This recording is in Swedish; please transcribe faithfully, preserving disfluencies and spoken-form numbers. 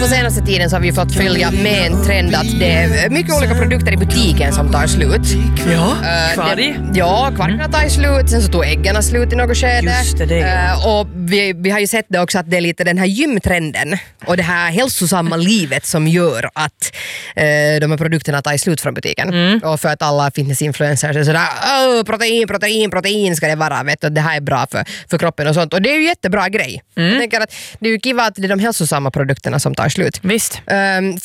senaste tiden så har vi fått följa med en trend att det är mycket olika produkter i butiken som tar slut. Ja, uh, kvarg. Ja, kvargarna mm. tar slut, sen så tog äggarna slut i något skede. Just det, det uh, och vi, vi har ju sett det också att det är lite den här gymtrenden och det här hälsosamma livet som gör att uh, de här produkterna tar slut från butiken. Mm. Och för att alla fitnessinfluencers är sådär, oh, protein, protein, protein ska det vara, vet du, det här är bra för, för kroppen och sånt. Och det är ju jättebra grej. Mm. Jag tänker att det är ju kiva att det är de hälsosamma produkterna som tar slut. Visst. Um,